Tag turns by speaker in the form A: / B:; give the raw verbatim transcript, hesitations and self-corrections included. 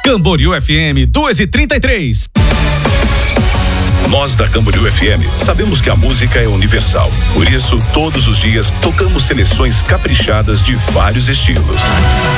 A: Camboriú F M duas e trinta e três.
B: Nós da Camboriú F M sabemos que a música é universal. Por isso, todos os dias tocamos seleções caprichadas de vários estilos.